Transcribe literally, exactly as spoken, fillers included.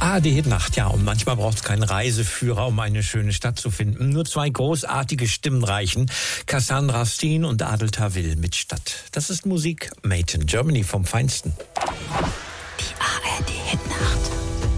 Ah, die Nacht, ja. Und manchmal braucht es keinen Reiseführer, um eine schöne Stadt zu finden. Nur zwei großartige Stimmen reichen. Cassandra Steen und Adel Tawil mit Stadt. Das ist Musik made in Germany vom Feinsten.